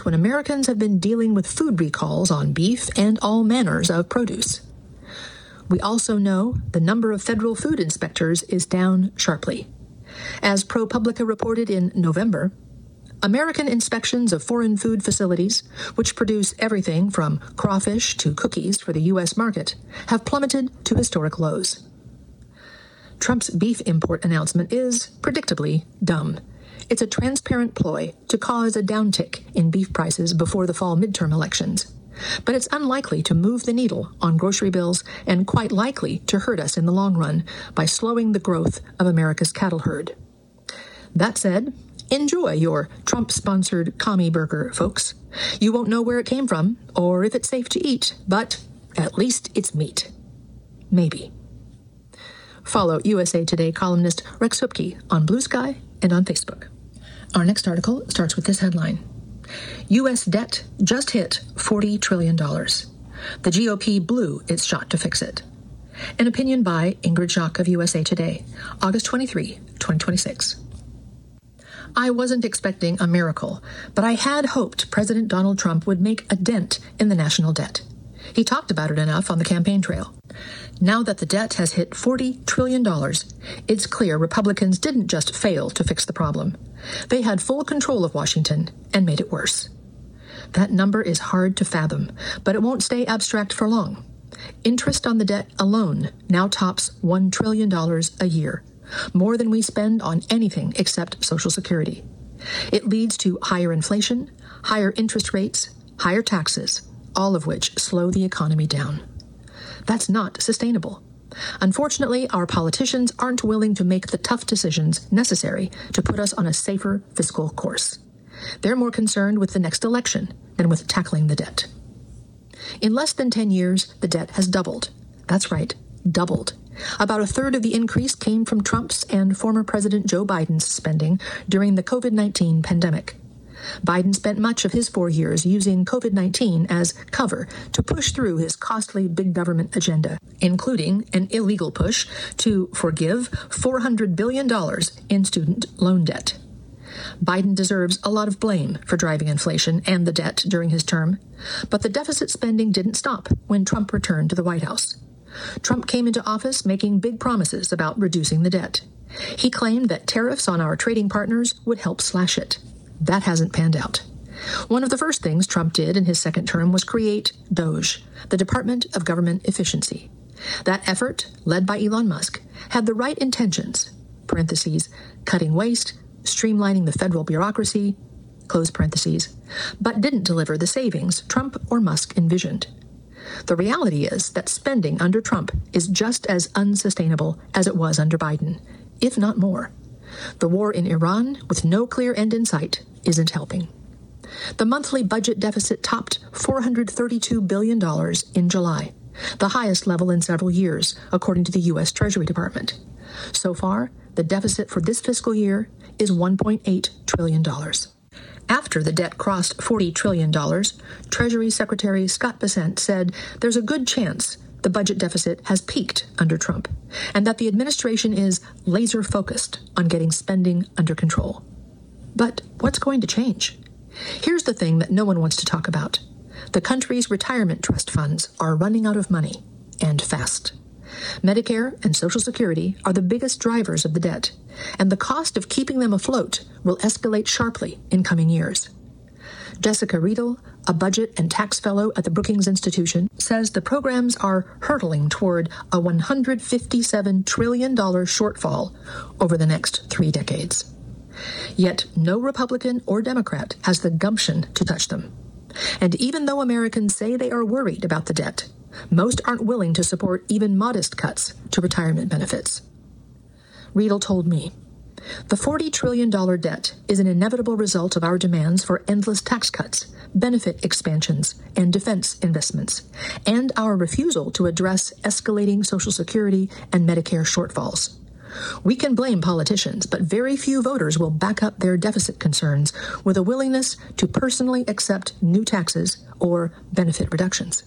when Americans have been dealing with food recalls on beef and all manners of produce. We also know the number of federal food inspectors is down sharply. As ProPublica reported in November, American inspections of foreign food facilities, which produce everything from crawfish to cookies for the U.S. market, have plummeted to historic lows. Trump's beef import announcement is, predictably, dumb. It's a transparent ploy to cause a downtick in beef prices before the fall midterm elections. But it's unlikely to move the needle on grocery bills and quite likely to hurt us in the long run by slowing the growth of America's cattle herd. That said, enjoy your Trump-sponsored commie burger, folks. You won't know where it came from or if it's safe to eat, but at least it's meat. Maybe. Follow USA Today columnist Rex Hupke on Blue Sky and on Facebook. Our next article starts with this headline. U.S. debt just hit $40 trillion. The GOP blew its shot to fix it. An opinion by Ingrid Jacques of USA Today, August 23, 2026. I wasn't expecting a miracle, but I had hoped President Donald Trump would make a dent in the national debt. He talked about it enough on the campaign trail. Now that the debt has hit $40 trillion, it's clear Republicans didn't just fail to fix the problem. They had full control of Washington and made it worse. That number is hard to fathom, but it won't stay abstract for long. Interest on the debt alone now tops $1 trillion a year, more than we spend on anything except Social Security. It leads to higher inflation, higher interest rates, higher taxes, all of which slow the economy down. That's not sustainable. Unfortunately, our politicians aren't willing to make the tough decisions necessary to put us on a safer fiscal course. They're more concerned with the next election than with tackling the debt. In less than 10 years, the debt has doubled. That's right, doubled. About a third of the increase came from Trump's and former President Joe Biden's spending during the COVID-19 pandemic. Biden spent much of his 4 years using COVID-19 as cover to push through his costly big government agenda, including an illegal push to forgive $400 billion in student loan debt. Biden deserves a lot of blame for driving inflation and the debt during his term, but the deficit spending didn't stop when Trump returned to the White House. Trump came into office making big promises about reducing the debt. He claimed that tariffs on our trading partners would help slash it. That hasn't panned out. One of the first things Trump did in his second term was create DOGE, the Department of Government Efficiency. That effort, led by Elon Musk, had the right intentions, parentheses, cutting waste, streamlining the federal bureaucracy, close parentheses, but didn't deliver the savings Trump or Musk envisioned. The reality is that spending under Trump is just as unsustainable as it was under Biden, if not more. The war in Iran, with no clear end in sight, isn't helping. The monthly budget deficit topped $432 billion in July, the highest level in several years, according to the U.S. Treasury Department. So far, the deficit for this fiscal year is $1.8 trillion. After the debt crossed $40 trillion, Treasury Secretary Scott Bessent said there's a good chance the budget deficit has peaked under Trump, and that the administration is laser-focused on getting spending under control. But what's going to change? Here's the thing that no one wants to talk about. The country's retirement trust funds are running out of money, and fast. Medicare and Social Security are the biggest drivers of the debt, and the cost of keeping them afloat will escalate sharply in coming years. Jessica Riedel, a budget and tax fellow at the Brookings Institution, says the programs are hurtling toward a $157 trillion shortfall over the next 3 decades. Yet no Republican or Democrat has the gumption to touch them. And even though Americans say they are worried about the debt, most aren't willing to support even modest cuts to retirement benefits. Riedel told me, the $40 trillion debt is an inevitable result of our demands for endless tax cuts, benefit expansions, and defense investments, and our refusal to address escalating Social Security and Medicare shortfalls. We can blame politicians, but very few voters will back up their deficit concerns with a willingness to personally accept new taxes or benefit reductions.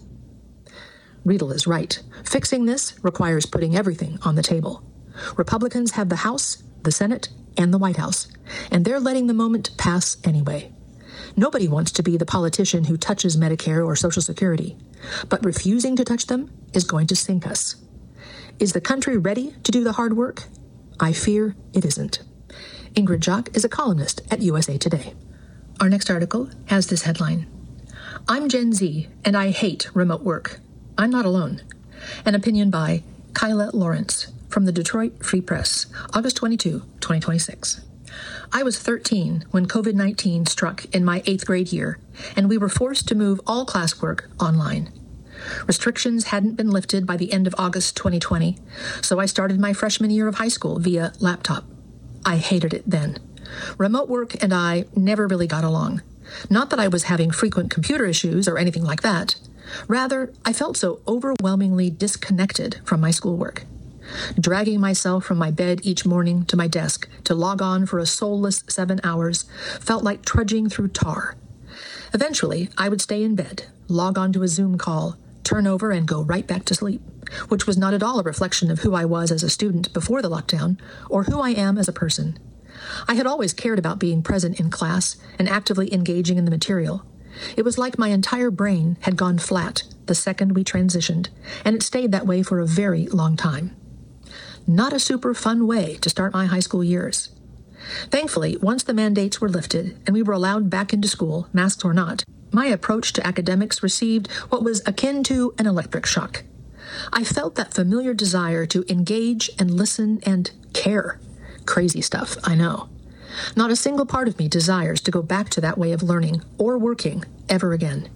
Riedel is right. Fixing this requires putting everything on the table. Republicans have the House, the Senate, and the White House, and they're letting the moment pass anyway. Nobody wants to be the politician who touches Medicare or Social Security, but refusing to touch them is going to sink us. Is the country ready to do the hard work? I fear it isn't. Ingrid Jock is a columnist at USA Today. Our next article has this headline: I'm Gen Z and I hate remote work. I'm not alone. An opinion by Kyla Lawrence from the Detroit Free Press, August 22, 2026. I was 13 when COVID-19 struck in my 8th grade year, and we were forced to move all classwork online. Restrictions hadn't been lifted by the end of August 2020, so I started my freshman year of high school via laptop. I hated it then. Remote work and I never really got along. Not that I was having frequent computer issues or anything like that. Rather, I felt so overwhelmingly disconnected from my schoolwork. Dragging myself from my bed each morning to my desk to log on for a soulless 7 hours felt like trudging through tar. Eventually, I would stay in bed, log on to a Zoom call, turn over and go right back to sleep, which was not at all a reflection of who I was as a student before the lockdown or who I am as a person. I had always cared about being present in class and actively engaging in the material. It was like my entire brain had gone flat the second we transitioned, and it stayed that way for a very long time. Not a super fun way to start my high school years. Thankfully, once the mandates were lifted and we were allowed back into school, masks or not, my approach to academics received what was akin to an electric shock. I felt that familiar desire to engage and listen and care. Crazy stuff, I know. Not a single part of me desires to go back to that way of learning or working ever again.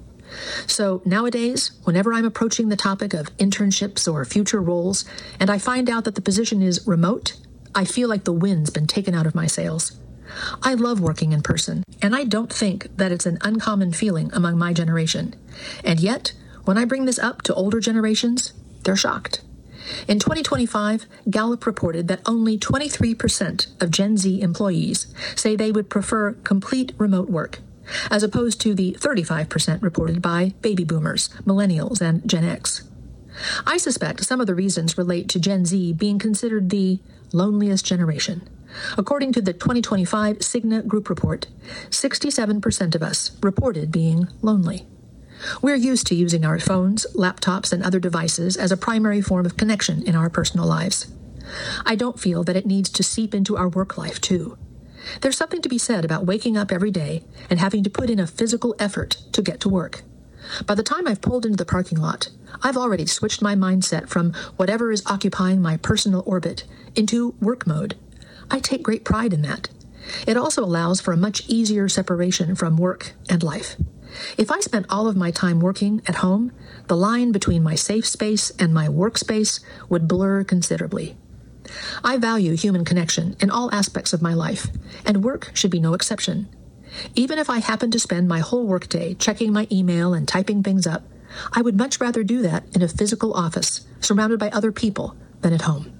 So nowadays, whenever I'm approaching the topic of internships or future roles, and I find out that the position is remote, I feel like the wind's been taken out of my sails. I love working in person, and I don't think that it's an uncommon feeling among my generation. And yet, when I bring this up to older generations, they're shocked. In 2025, Gallup reported that only 23% of Gen Z employees say they would prefer complete remote work, as opposed to the 35% reported by baby boomers, millennials, and Gen X. I suspect some of the reasons relate to Gen Z being considered the loneliest generation. According to the 2025 Cigna Group report, 67% of us reported being lonely. We're used to using our phones, laptops, and other devices as a primary form of connection in our personal lives. I don't feel that it needs to seep into our work life, too. There's something to be said about waking up every day and having to put in a physical effort to get to work. By the time I've pulled into the parking lot, I've already switched my mindset from whatever is occupying my personal orbit into work mode. I take great pride in that. It also allows for a much easier separation from work and life. If I spent all of my time working at home, the line between my safe space and my workspace would blur considerably. I value human connection in all aspects of my life, and work should be no exception. Even if I happen to spend my whole workday checking my email and typing things up, I would much rather do that in a physical office, surrounded by other people, than at home.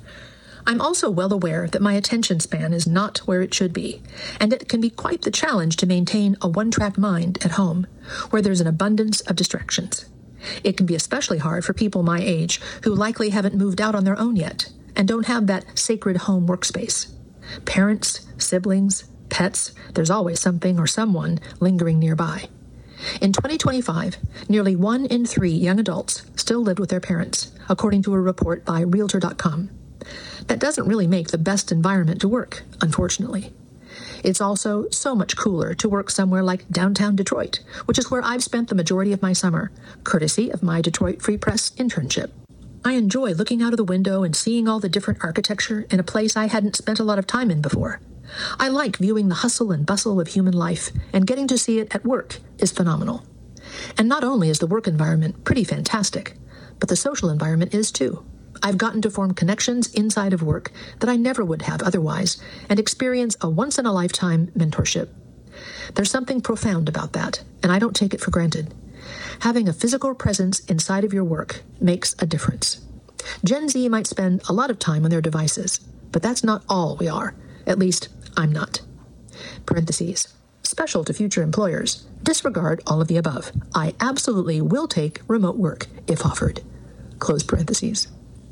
I'm also well aware that my attention span is not where it should be, and it can be quite the challenge to maintain a one-track mind at home, where there's an abundance of distractions. It can be especially hard for people my age who likely haven't moved out on their own yet and don't have that sacred home workspace. Parents, siblings, pets, there's always something or someone lingering nearby. In 2025, nearly 1 in 3 young adults still lived with their parents, according to a report by Realtor.com. That doesn't really make the best environment to work, unfortunately. It's also so much cooler to work somewhere like downtown Detroit, which is where I've spent the majority of my summer, courtesy of my Detroit Free Press internship. I enjoy looking out of the window and seeing all the different architecture in a place I hadn't spent a lot of time in before. I like viewing the hustle and bustle of human life, and getting to see it at work is phenomenal. And not only is the work environment pretty fantastic, but the social environment is too. I've gotten to form connections inside of work that I never would have otherwise, and experience a once-in-a-lifetime mentorship. There's something profound about that, and I don't take it for granted. Having a physical presence inside of your work makes a difference. Gen Z might spend a lot of time on their devices, but that's not all we are. At least, I'm not. Parentheses. Special to future employers. Disregard all of the above. I absolutely will take remote work if offered. Close parentheses.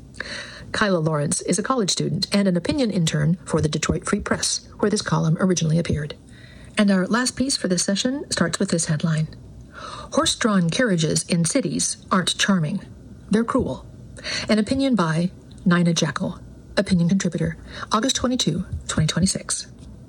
Kyla Lawrence is a college student and an opinion intern for the Detroit Free Press, where this column originally appeared. And our last piece for this session starts with this headline. Horse-drawn carriages in cities aren't charming. They're cruel. An opinion by Nina Jackal, opinion contributor, August 22, 2026.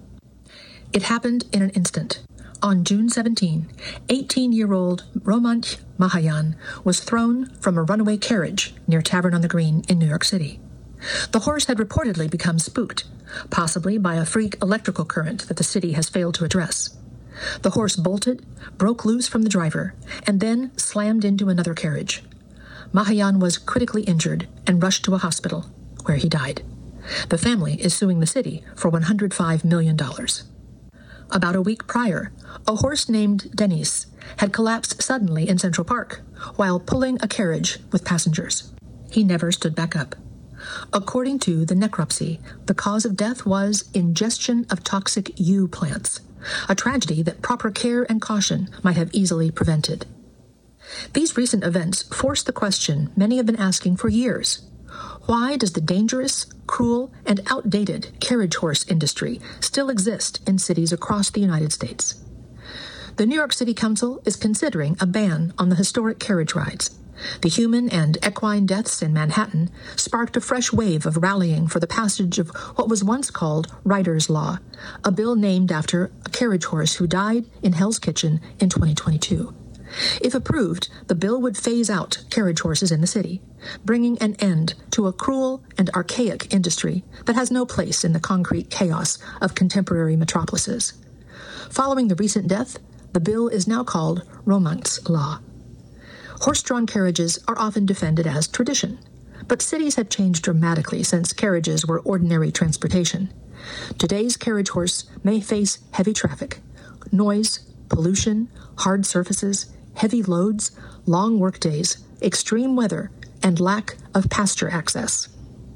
It happened in an instant. On June 17, 18-year-old Romanch Mahayan was thrown from a runaway carriage near Tavern on the Green in New York City. The horse had reportedly become spooked, possibly by a freak electrical current that the city has failed to address. The horse bolted, broke loose from the driver, and then slammed into another carriage. Mahayan was critically injured and rushed to a hospital, where he died. The family is suing the city for $105 million. About a week prior, a horse named Denis had collapsed suddenly in Central Park while pulling a carriage with passengers. He never stood back up. According to the necropsy, the cause of death was ingestion of toxic yew plants, a tragedy that proper care and caution might have easily prevented. These recent events force the question many have been asking for years. Why does the dangerous, cruel, and outdated carriage horse industry still exist in cities across the United States? The New York City Council is considering a ban on the historic carriage rides. The human and equine deaths in Manhattan sparked a fresh wave of rallying for the passage of what was once called Rider's Law, a bill named after a carriage horse who died in Hell's Kitchen in 2022. If approved, the bill would phase out carriage horses in the city, bringing an end to a cruel and archaic industry that has no place in the concrete chaos of contemporary metropolises. Following the recent death, the bill is now called Romanch's Law. Horse-drawn carriages are often defended as tradition, but cities have changed dramatically since carriages were ordinary transportation. Today's carriage horse may face heavy traffic, noise, pollution, hard surfaces, heavy loads, long workdays, extreme weather, and lack of pasture access.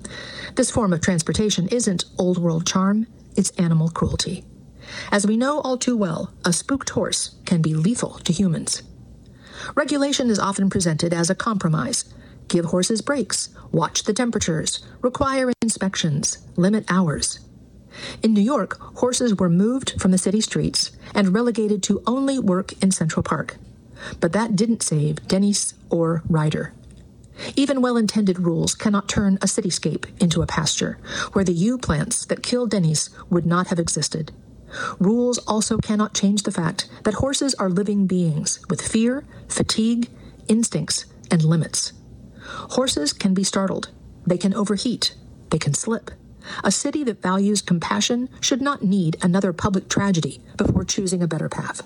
This form of transportation isn't old-world charm, it's animal cruelty. As we know all too well, a spooked horse can be lethal to humans. Regulation is often presented as a compromise. Give horses breaks, watch the temperatures, require inspections, limit hours. In New York, horses were moved from the city streets and relegated to only work in Central Park. But that didn't save Denis or Ryder. Even well-intended rules cannot turn a cityscape into a pasture, where the yew plants that killed Denis would not have existed. Rules also cannot change the fact that horses are living beings with fear, fatigue, instincts, and limits. Horses can be startled. They can overheat. They can slip. A city that values compassion should not need another public tragedy before choosing a better path.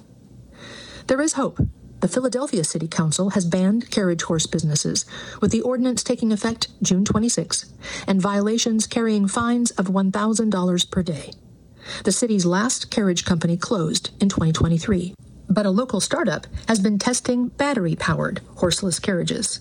There is hope. The Philadelphia City Council has banned carriage horse businesses, with the ordinance taking effect June 26, and violations carrying fines of $1,000 per day. The city's last carriage company closed in 2023, but a local startup has been testing battery-powered horseless carriages.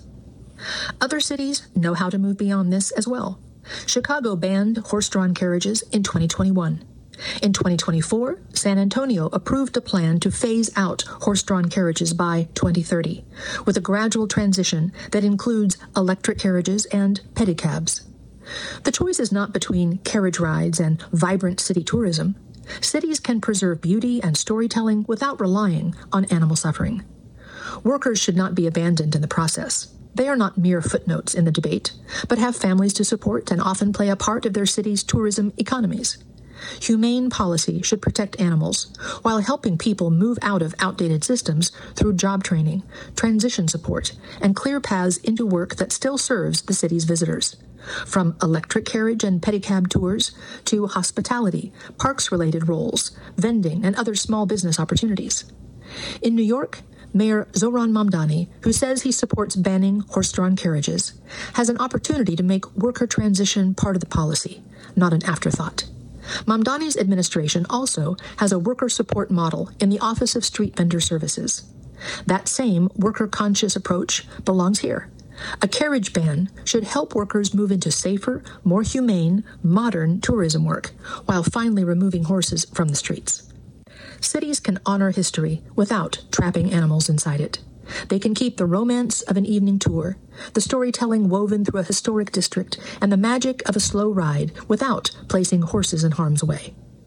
Other cities know how to move beyond this as well. Chicago banned horse-drawn carriages in 2021. In 2024, San Antonio approved a plan to phase out horse-drawn carriages by 2030, with a gradual transition that includes electric carriages and pedicabs. The choice is not between carriage rides and vibrant city tourism. Cities can preserve beauty and storytelling without relying on animal suffering. Workers should not be abandoned in the process. They are not mere footnotes in the debate, but have families to support and often play a part of their city's tourism economies. Humane policy should protect animals while helping people move out of outdated systems through job training, transition support, and clear paths into work that still serves the city's visitors. From electric carriage and pedicab tours to hospitality, parks-related roles, vending, and other small business opportunities. In New York, Mayor Zohran Mamdani, who says he supports banning horse-drawn carriages, has an opportunity to make worker transition part of the policy, not an afterthought. Mamdani's administration also has a worker support model in the Office of Street Vendor Services. That same worker-conscious approach belongs here. A carriage ban should help workers move into safer, more humane, modern tourism work, while finally removing horses from the streets. Cities can honor history without trapping animals inside it. They can keep the romance of an evening tour, the storytelling woven through a historic district, and the magic of a slow ride without placing horses in harm's way.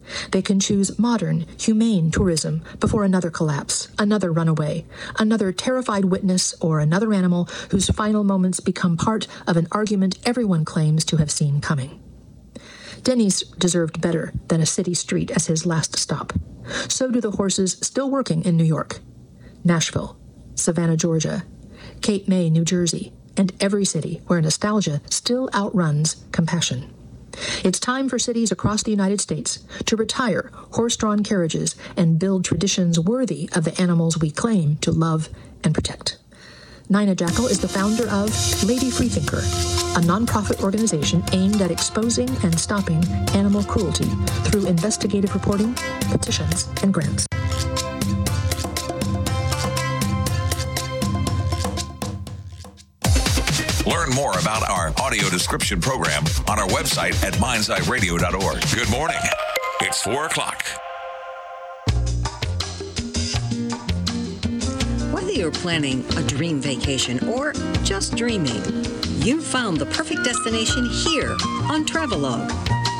They can choose modern, humane tourism before another collapse, another runaway, another terrified witness, or another animal whose final moments become part of an argument everyone claims to have seen coming. Denny's deserved better than a city street as his last stop. So do the horses still working in New York, Nashville, Savannah, Georgia, Cape May, New Jersey, and every city where nostalgia still outruns compassion. It's time for cities across the United States to retire horse-drawn carriages and build traditions worthy of the animals we claim to love and protect. Nina Jackal is the founder of Lady Freethinker, a nonprofit organization aimed at exposing and stopping animal cruelty through investigative reporting, petitions, and grants. Learn more about our audio description program on our website at mindseyeradio.org. Good morning. It's 4 o'clock. Whether you're planning a dream vacation or just dreaming, you've found the perfect destination here on Travelogue.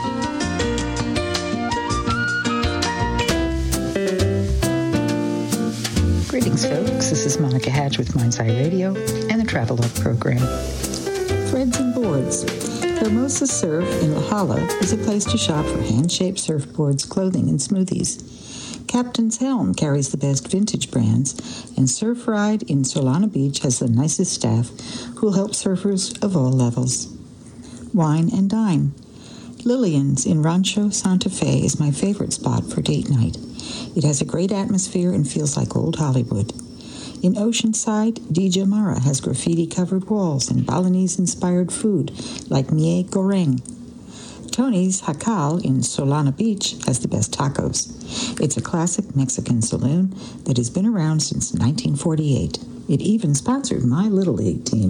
Greetings, folks. This is Monica Hatch with Mind's Eye Radio and the Travelogue program. Threads and boards. Hermosa Surf in La Jolla is a place to shop for hand-shaped surfboards, clothing, and smoothies. Captain's Helm carries the best vintage brands, and Surf Ride in Solana Beach has the nicest staff who will help surfers of all levels. Wine and dine. Lillian's in Rancho Santa Fe is my favorite spot for date night. It has a great atmosphere and feels like old Hollywood. In Oceanside, DJ Mara has graffiti-covered walls and Balinese-inspired food like miel goreng. Tony's Jacal in Solana Beach has the best tacos. It's a classic Mexican saloon that has been around since 1948. It even sponsored my Little League team.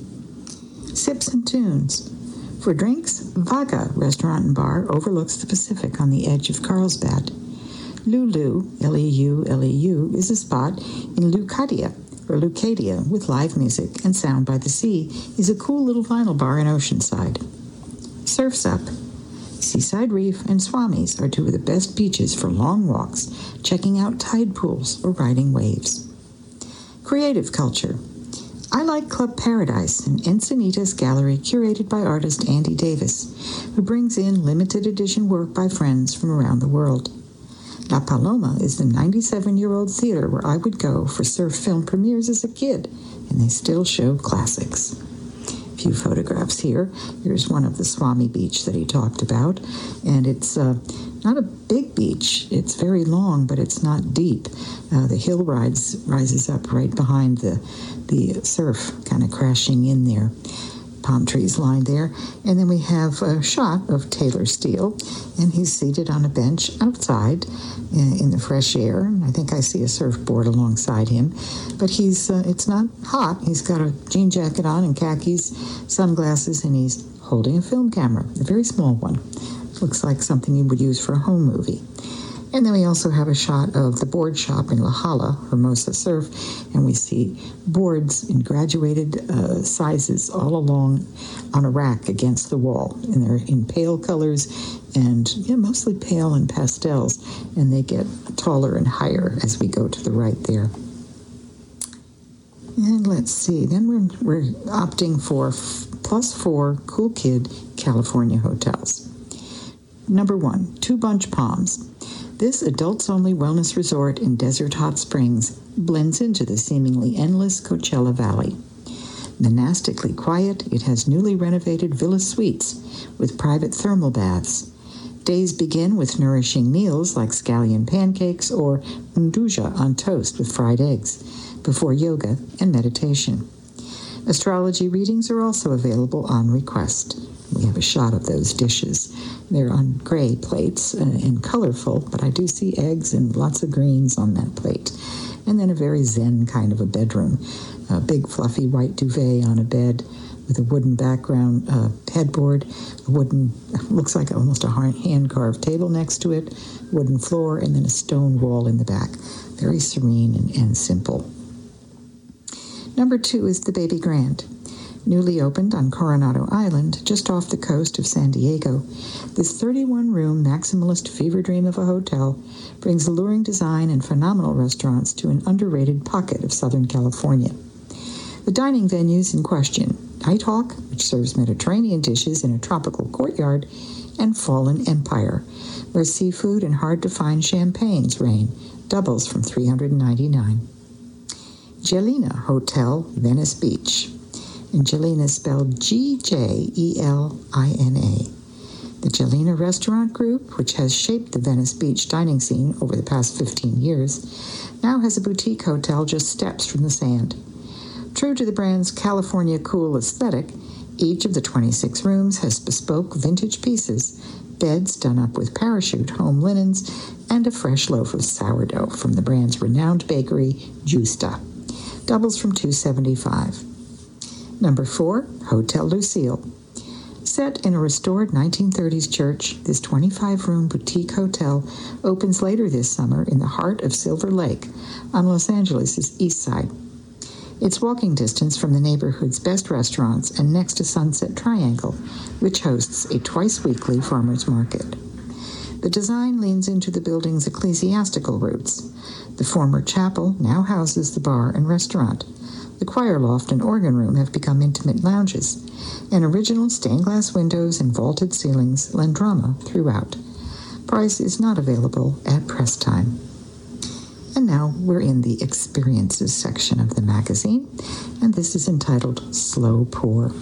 Sips and Tunes. For drinks, Vaga Restaurant and Bar overlooks the Pacific on the edge of Carlsbad. Lulu, L-E-U, is a spot in Leucadia with live music, and Sound by the Sea is a cool little vinyl bar in Oceanside. Surf's Up. Seaside Reef and Swami's are two of the best beaches for long walks, checking out tide pools or riding waves. Creative culture. I like Club Paradise, an Encinitas gallery curated by artist Andy Davis, who brings in limited edition work by friends from around the world. La Paloma is the 97-year-old theater where I would go for surf film premieres as a kid, and they still show classics. Few photographs here. Here's one of the Swami Beach that he talked about, and it's not a big beach. It's very long, but it's not deep. The hill rises up right behind the surf, kind of crashing in there. Palm trees lined there. And then we have a shot of Taylor Steele, and he's seated on a bench outside in the fresh air. I think I see a surfboard alongside him, but it's not hot. He's got a jean jacket on and khakis, sunglasses, and he's holding a film camera, a very small one. Looks like something you would use for a home movie. And then we also have a shot of the board shop in La Jolla, Hermosa Surf, and we see boards in graduated sizes all along on a rack against the wall. And they're in pale colors and mostly pale and pastels, and they get taller and higher as we go to the right there. And let's see, then we're opting for +4 Cool Kid California hotels. Number 1, Two Bunch Palms. This adults-only wellness resort in Desert Hot Springs blends into the seemingly endless Coachella Valley. Monastically quiet, it has newly renovated villa suites with private thermal baths. Days begin with nourishing meals like scallion pancakes or unduja on toast with fried eggs, before yoga and meditation. Astrology readings are also available on request. We have a shot of those dishes. They're on gray plates and colorful, but I do see eggs and lots of greens on that plate. And then a very zen kind of a bedroom. A big fluffy white duvet on a bed with a wooden background headboard, looks like almost a hand-carved table next to it, wooden floor, and then a stone wall in the back. Very serene and simple. Number 2 is the Baby Grand. Newly opened on Coronado Island, just off the coast of San Diego, this 31-room maximalist fever dream of a hotel brings alluring design and phenomenal restaurants to an underrated pocket of Southern California. The dining venues in question: Nighthawk, which serves Mediterranean dishes in a tropical courtyard, and Fallen Empire, where seafood and hard-to-find champagnes reign, doubles from $399. Jelena Hotel, Venice Beach. And Jelena is spelled Gjelina. The Jelena Restaurant Group, which has shaped the Venice Beach dining scene over the past 15 years, now has a boutique hotel just steps from the sand. True to the brand's California cool aesthetic, each of the 26 rooms has bespoke vintage pieces, beds done up with parachute home linens, and a fresh loaf of sourdough from the brand's renowned bakery, Justa. Doubles from $275. Number 4, Hotel Lucille. Set in a restored 1930s church, this 25-room boutique hotel opens later this summer in the heart of Silver Lake on Los Angeles' east side. It's walking distance from the neighborhood's best restaurants and next to Sunset Triangle, which hosts a twice-weekly farmers market. The design leans into the building's ecclesiastical roots. The former chapel now houses the bar and restaurant. The choir loft and organ room have become intimate lounges, and original stained glass windows and vaulted ceilings lend drama throughout. Price is not available at press time. And now we're in the experiences section of the magazine, and this is entitled Slow Pour.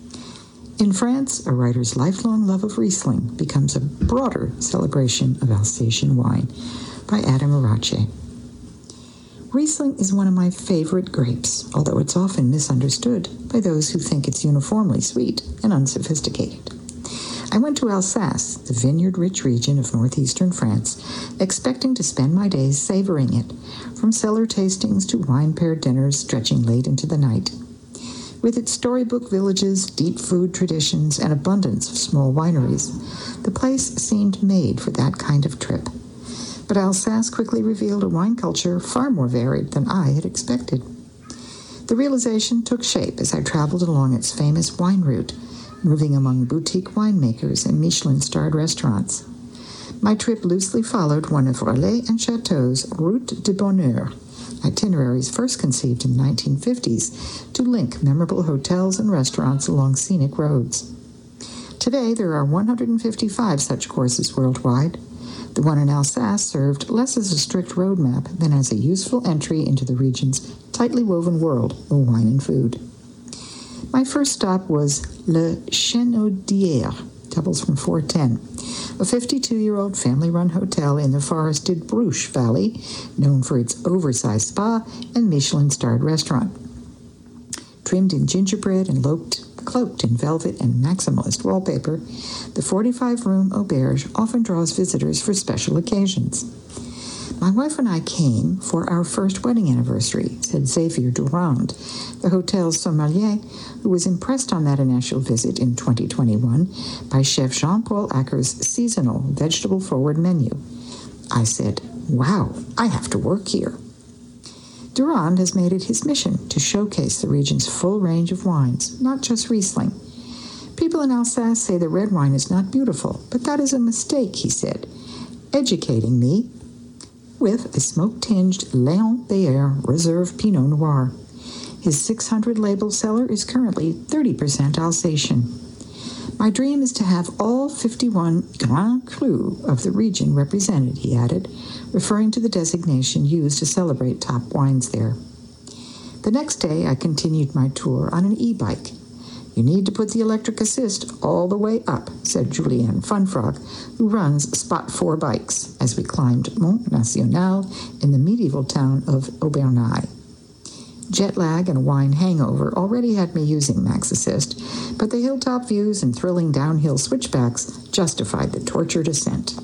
In France, a writer's lifelong love of Riesling becomes a broader celebration of Alsatian wine, by Adam Arache. Riesling is one of my favorite grapes, although it's often misunderstood by those who think it's uniformly sweet and unsophisticated. I went to Alsace, the vineyard-rich region of northeastern France, expecting to spend my days savoring it, from cellar tastings to wine-paired dinners stretching late into the night. With its storybook villages, deep food traditions, and abundance of small wineries, the place seemed made for that kind of trip. But Alsace quickly revealed a wine culture far more varied than I had expected. The realization took shape as I traveled along its famous wine route, moving among boutique winemakers and Michelin-starred restaurants. My trip loosely followed one of Relais and Chateau's Route de Bonheur, itineraries first conceived in the 1950s to link memorable hotels and restaurants along scenic roads. Today, there are 155 such courses worldwide. The one in Alsace served less as a strict roadmap than as a useful entry into the region's tightly woven world of wine and food. My first stop was Le Chenaudière, doubles from 410, a 52-year-old family-run hotel in the forested Bruche Valley, known for its oversized spa and Michelin-starred restaurant. Trimmed in gingerbread and cloaked in velvet and maximalist wallpaper, the 45-room auberge often draws visitors for special occasions. My wife and I came for our first wedding anniversary, said Xavier Durand, the hotel's sommelier, who was impressed on that initial visit in 2021 by Chef Jean-Paul Acker's seasonal vegetable-forward menu. I said, "Wow, I have to work here." Durand has made it his mission to showcase the region's full range of wines, not just Riesling. People in Alsace say the red wine is not beautiful, but that is a mistake, he said, educating me with a smoke-tinged Léon Beyer Reserve Pinot Noir. His 600-label cellar is currently 30% Alsatian. My dream is to have all 51 Grand Crus of the region represented, he added, referring to the designation used to celebrate top wines there. The next day, I continued my tour on an e-bike. You need to put the electric assist all the way up, said Julianne Funfrog, who runs Spot 4 Bikes, as we climbed Mont National in the medieval town of Aubernay. Jet lag and a wine hangover already had me using Max Assist, but the hilltop views and thrilling downhill switchbacks justified the tortured ascent.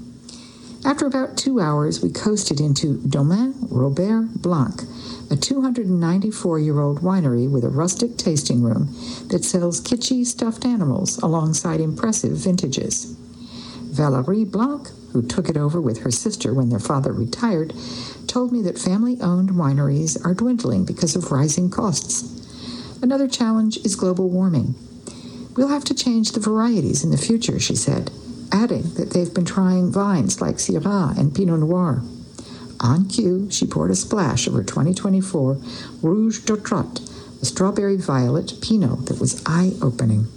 After about 2 hours, we coasted into Domaine Robert Blanc, a 294-year-old winery with a rustic tasting room that sells kitschy stuffed animals alongside impressive vintages. Valérie Blanc, who took it over with her sister when their father retired, told me that family-owned wineries are dwindling because of rising costs. Another challenge is global warming. We'll have to change the varieties in the future, she said, adding that they've been trying vines like Syrah and Pinot Noir. On cue, she poured a splash of her 2024 Rouge de Trotte, a strawberry violet Pinot that was eye-opening.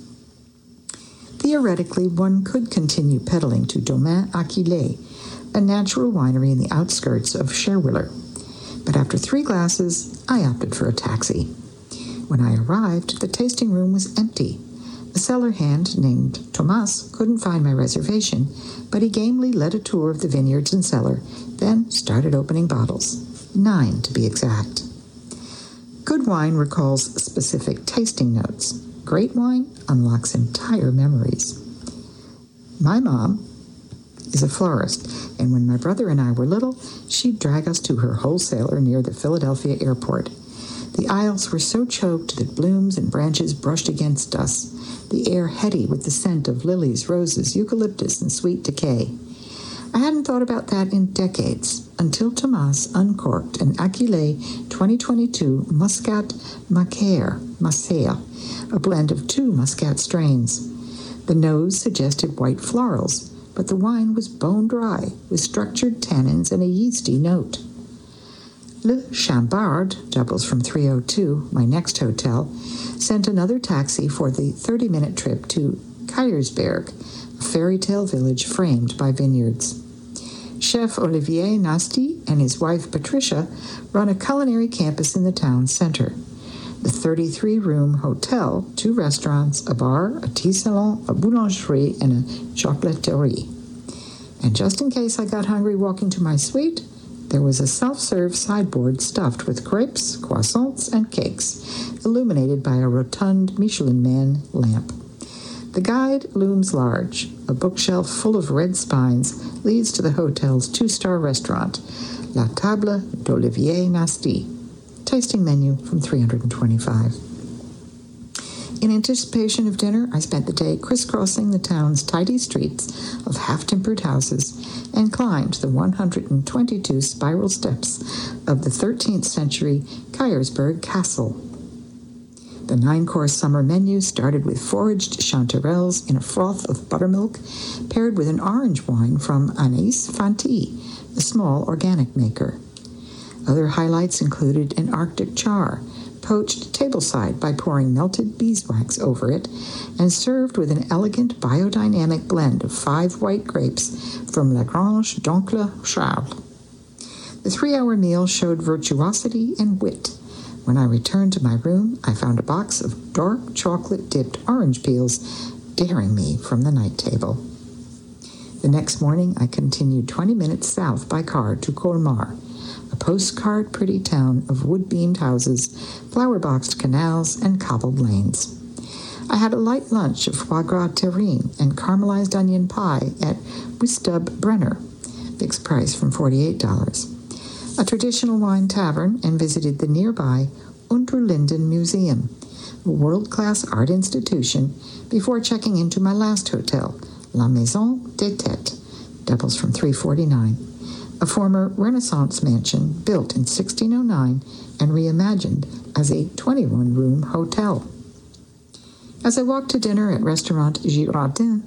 Theoretically, one could continue pedaling to Domaine Aquilé, a natural winery in the outskirts of Scherwiller. But after 3 glasses, I opted for a taxi. When I arrived, the tasting room was empty. A cellar hand named Tomas couldn't find my reservation, but he gamely led a tour of the vineyards and cellar, then started opening bottles. 9 to be exact. Good wine recalls specific tasting notes. Great wine unlocks entire memories. My mom is a florist, and when my brother and I were little, she'd drag us to her wholesaler near the Philadelphia airport. The aisles were so choked that blooms and branches brushed against us, the air heady with the scent of lilies, roses, eucalyptus, and sweet decay. I hadn't thought about that in decades, until Tomas uncorked an Aquilé 2022 Muscat Macea, a blend of 2 Muscat strains. The nose suggested white florals, but the wine was bone dry, with structured tannins and a yeasty note. Le Chambard, doubles from 302, my next hotel, sent another taxi for the 30-minute trip to Keyersberg, a fairy tale village framed by vineyards. Chef Olivier Nasty and his wife Patricia run a culinary campus in the town center. The 33-room hotel, 2 restaurants, a bar, a tea salon, a boulangerie, and a chocolaterie. And just in case I got hungry walking to my suite, there was a self-serve sideboard stuffed with crepes, croissants, and cakes, illuminated by a rotund Michelin Man lamp. The guide looms large. A bookshelf full of red spines leads to the hotel's 2-star restaurant, La Table d'Olivier Nasty. Tasting menu from 325. In anticipation of dinner, I spent the day crisscrossing the town's tidy streets of half-timbered houses and climbed the 122 spiral steps of the 13th century Keyersberg Castle. The 9-course summer menu started with foraged chanterelles in a froth of buttermilk, paired with an orange wine from Anis Fanti, a small organic maker. Other highlights included an Arctic char, poached tableside by pouring melted beeswax over it, and served with an elegant biodynamic blend of 5 white grapes from La Grange d'Oncle Charles. The 3-hour meal showed virtuosity and wit. When I returned to my room, I found a box of dark chocolate-dipped orange peels daring me from the night table. The next morning, I continued 20 minutes south by car to Colmar, a postcard pretty town of wood-beamed houses, flower-boxed canals, and cobbled lanes. I had a light lunch of foie gras terrine and caramelized onion pie at Wistub Brenner, fixed price from $48, a traditional wine tavern, and visited the nearby Unterlinden Museum, a world-class art institution, before checking into my last hotel, La Maison des Têtes, doubles from $349. A former Renaissance mansion built in 1609 and reimagined as a 21-room hotel. As I walked to dinner at restaurant Girardin,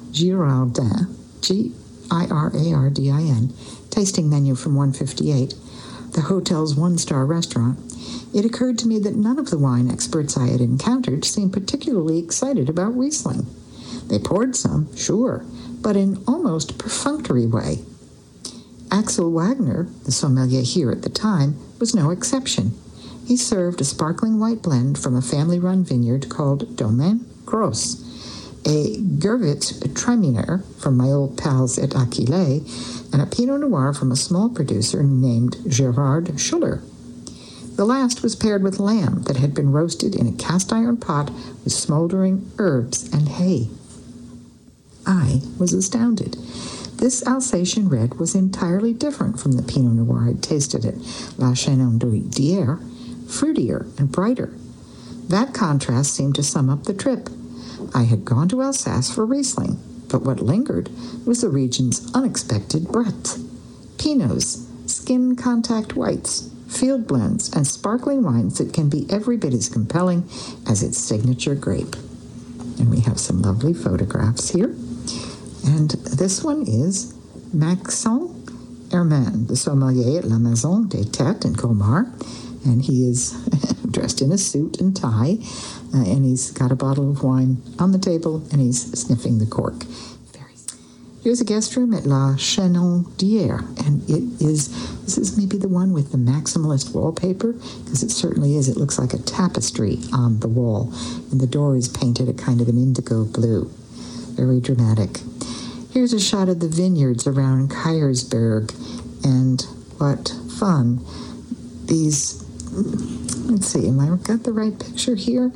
Girardin, tasting menu from 158, the hotel's 1-star restaurant, it occurred to me that none of the wine experts I had encountered seemed particularly excited about Riesling. They poured some, sure, but in almost perfunctory way. Axel Wagner, the sommelier here at the time, was no exception. He served a sparkling white blend from a family-run vineyard called Domaine Gros, a Gervitz Traminer from my old pals at Aquilé, and a Pinot Noir from a small producer named Gerard Schuller. The last was paired with lamb that had been roasted in a cast-iron pot with smoldering herbs and hay. I was astounded. This Alsatian red was entirely different from the Pinot Noir I'd tasted at La Chenandière, fruitier and brighter. That contrast seemed to sum up the trip. I had gone to Alsace for Riesling, but what lingered was the region's unexpected breadth. Pinots, skin contact whites, field blends, and sparkling wines that can be every bit as compelling as its signature grape. And we have some lovely photographs here. And this one is Maxence Herman, the sommelier at La Maison des Têtes in Colmar. And he is dressed in a suit and tie, and he's got a bottle of wine on the table, and he's sniffing the cork. Here's a guest room at La Chenaudière, and this is maybe the one with the maximalist wallpaper, because it certainly is. It looks like a tapestry on the wall, and the door is painted a kind of an indigo blue. Very dramatic. Here's a shot of the vineyards around Kiersberg, and what fun. These, let's see, am I got the right picture here?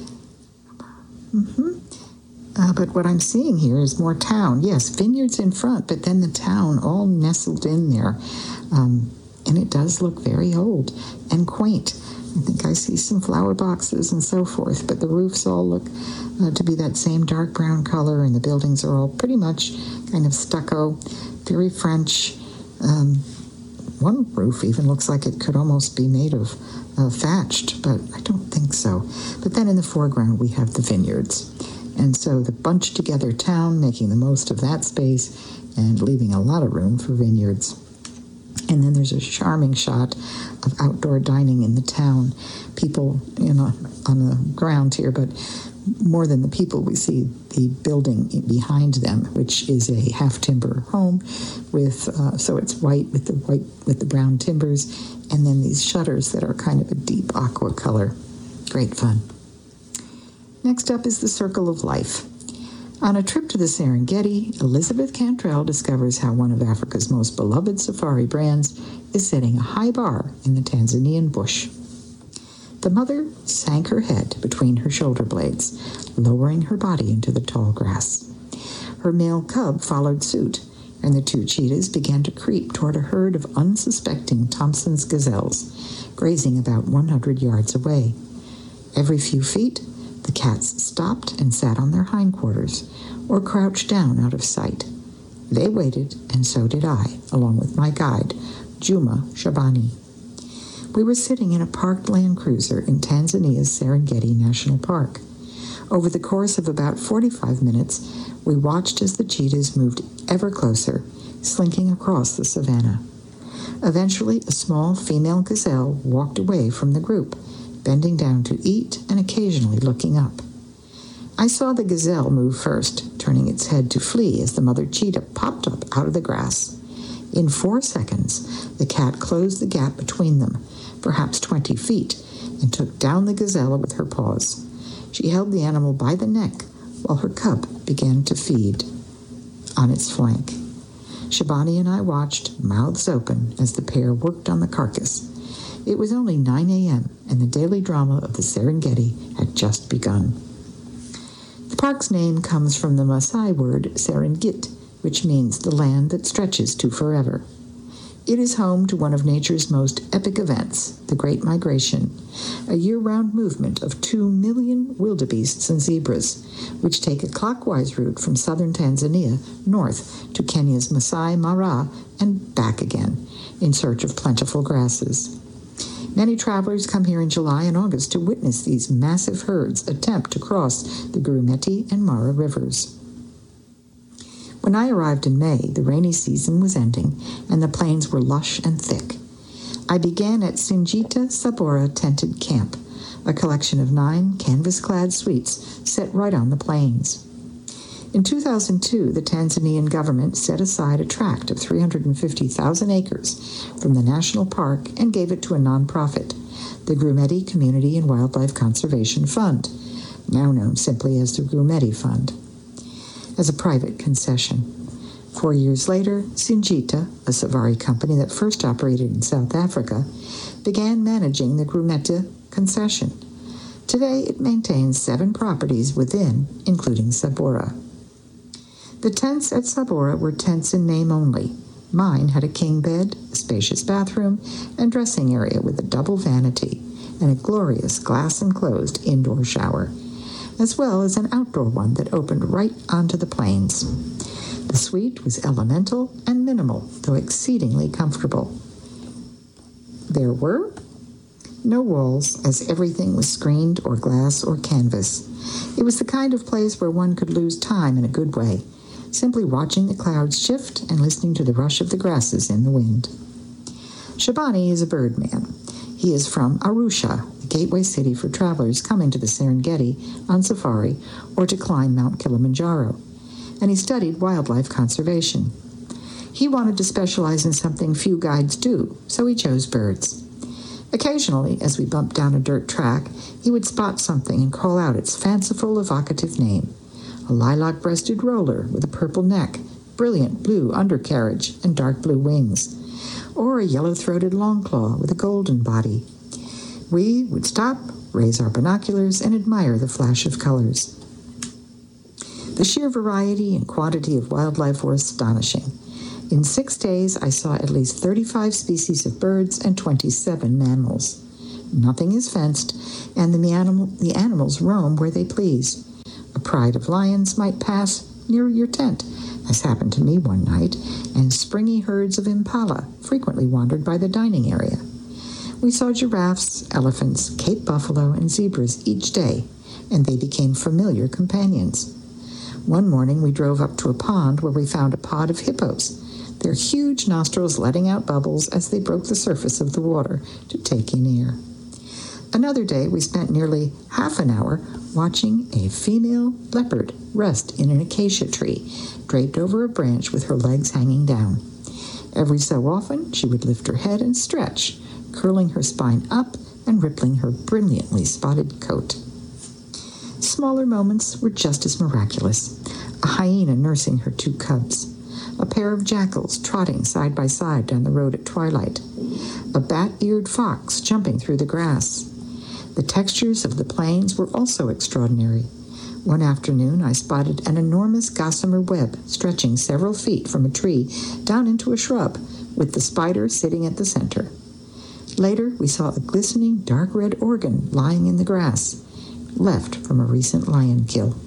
But what I'm seeing here is more town. Yes, vineyards in front, but then the town all nestled in there. And it does look very old and quaint. I think I see some flower boxes and so forth, but the roofs all look to be that same dark brown color, and the buildings are all pretty much kind of stucco, very French. One roof even looks like it could almost be made of thatched, but I don't think so. But then in the foreground we have the vineyards. And so the bunched together town making the most of that space and leaving a lot of room for vineyards. And then there's a charming shot of outdoor dining in the town. People, on the ground here, but more than the people, we see the building behind them, which is a half-timber home with, so it's white with the brown timbers, and then these shutters that are kind of a deep aqua color. Great fun. Next up is the Circle of Life. On a trip to the Serengeti, Elizabeth Cantrell discovers how one of Africa's most beloved safari brands is setting a high bar in the Tanzanian bush. The mother sank her head between her shoulder blades, lowering her body into the tall grass. Her male cub followed suit, and the two cheetahs began to creep toward a herd of unsuspecting Thompson's gazelles, grazing about 100 yards away. Every few feet, the cats stopped and sat on their hindquarters, or crouched down out of sight. They waited, and so did I, along with my guide, Juma Shabani. We were sitting in a parked Land Cruiser in Tanzania's Serengeti National Park. Over the course of about 45 minutes, we watched as the cheetahs moved ever closer, slinking across the savannah. Eventually, a small female gazelle walked away from the group, bending down to eat and occasionally looking up. I saw the gazelle move first, turning its head to flee as the mother cheetah popped up out of the grass. In 4 seconds, the cat closed the gap between them, perhaps 20 feet, and took down the gazelle with her paws. She held the animal by the neck while her cub began to feed on its flank. Shabani and I watched, mouths open, as the pair worked on the carcass. It was only 9 a.m., and the daily drama of the Serengeti had just begun. The park's name comes from the Maasai word Serengit, which means the land that stretches to forever. It is home to one of nature's most epic events, the Great Migration, a year-round movement of 2 million wildebeests and zebras, which take a clockwise route from southern Tanzania north to Kenya's Masai Mara and back again, in search of plentiful grasses. Many travelers come here in July and August to witness these massive herds attempt to cross the Grumeti and Mara rivers. When I arrived in May, the rainy season was ending, and the plains were lush and thick. I began at Singita Sabora Tented Camp, a collection of 9 canvas-clad suites set right on the plains. In 2002, the Tanzanian government set aside a tract of 350,000 acres from the national park and gave it to a nonprofit, the Grumeti Community and Wildlife Conservation Fund, now known simply as the Grumeti Fund, as a private concession. 4 years later, Singita, a safari company that first operated in South Africa, began managing the Grumeti concession. Today, it maintains 7 properties within, including Sabora. The tents at Sabora were tents in name only. Mine had a king bed, a spacious bathroom, and dressing area with a double vanity, and a glorious glass-enclosed indoor shower, as well as an outdoor one that opened right onto the plains. The suite was elemental and minimal, though exceedingly comfortable. There were no walls, as everything was screened or glass or canvas. It was the kind of place where one could lose time in a good way, simply watching the clouds shift and listening to the rush of the grasses in the wind. Shabani is a birdman. He is from Arusha, the gateway city for travelers coming to the Serengeti on safari or to climb Mount Kilimanjaro, and he studied wildlife conservation. He wanted to specialize in something few guides do, so he chose birds. Occasionally, as we bumped down a dirt track, he would spot something and call out its fanciful, evocative name: a lilac-breasted roller with a purple neck, brilliant blue undercarriage, and dark blue wings, or a yellow-throated longclaw with a golden body. We would stop, raise our binoculars, and admire the flash of colors. The sheer variety and quantity of wildlife were astonishing. In 6 days, I saw at least 35 species of birds and 27 mammals. Nothing is fenced, and the animals roam where they please. A pride of lions might pass near your tent, as happened to me one night, and springy herds of impala frequently wandered by the dining area. We saw giraffes, elephants, Cape buffalo, and zebras each day, and they became familiar companions. One morning we drove up to a pond where we found a pod of hippos, their huge nostrils letting out bubbles as they broke the surface of the water to take in air. Another day we spent nearly half an hour watching a female leopard rest in an acacia tree, draped over a branch with her legs hanging down. Every so often she would lift her head and stretch, curling her spine up and rippling her brilliantly spotted coat. Smaller moments were just as miraculous. A hyena nursing her 2 cubs. A pair of jackals trotting side by side down the road at twilight. A bat-eared fox jumping through the grass. The textures of the plains were also extraordinary. One afternoon I spotted an enormous gossamer web stretching several feet from a tree down into a shrub, with the spider sitting at the center. Later we saw a glistening dark red organ lying in the grass, left from a recent lion kill.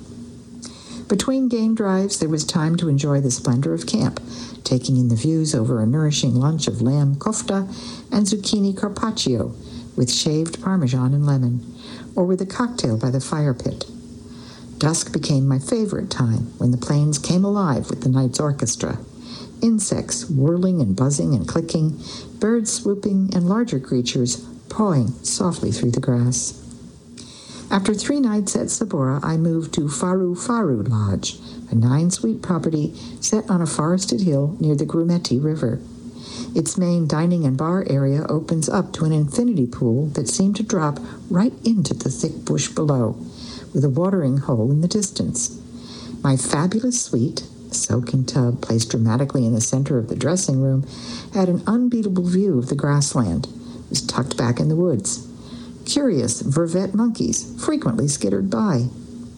Between game drives, there was time to enjoy the splendor of camp, taking in the views over a nourishing lunch of lamb kofta and zucchini carpaccio with shaved Parmesan and lemon, or with a cocktail by the fire pit. Dusk became my favorite time, when the plains came alive with the night's orchestra. Insects whirling and buzzing and clicking, birds swooping, and larger creatures pawing softly through the grass. After 3 nights at Sabora, I moved to Faru Faru Lodge, a 9-suite property set on a forested hill near the Grumeti River. Its main dining and bar area opens up to an infinity pool that seemed to drop right into the thick bush below, with a watering hole in the distance. My fabulous suite, a soaking tub placed dramatically in the center of the dressing room, had an unbeatable view of the grassland. It was tucked back in the woods. Curious vervet monkeys frequently skittered by.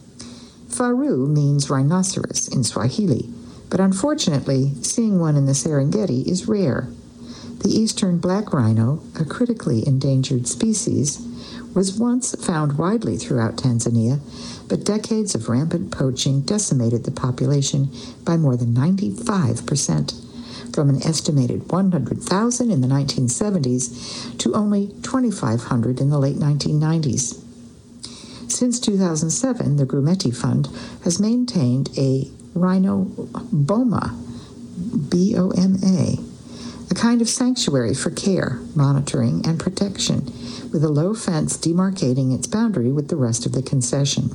Faru means rhinoceros in Swahili, but unfortunately, seeing one in the Serengeti is rare. The eastern black rhino, a critically endangered species, was once found widely throughout Tanzania, but decades of rampant poaching decimated the population by more than 95%. From an estimated 100,000 in the 1970s to only 2,500 in the late 1990s. Since 2007, the Grumeti Fund has maintained a rhino boma, B-O-M-A, a kind of sanctuary for care, monitoring, and protection, with a low fence demarcating its boundary with the rest of the concession.